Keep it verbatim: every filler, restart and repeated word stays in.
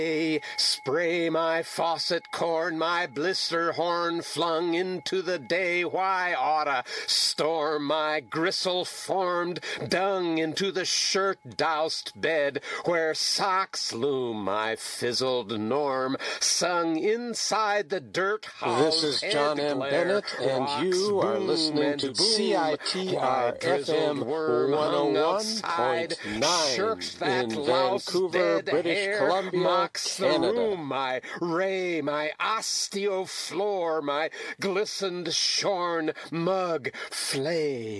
Spray my faucet corn, my blister horn flung into the day. Why oughta storm my gristle-formed dung into the shirt-doused bed where socks loom my fizzled norm, sung inside the dirt house. This is John M. Bennett, and you are listening to C I T R F M one oh one point nine in Vancouver, British Columbia, Canada. The room, my ray, my osteofloor, my glistened shorn mug flay.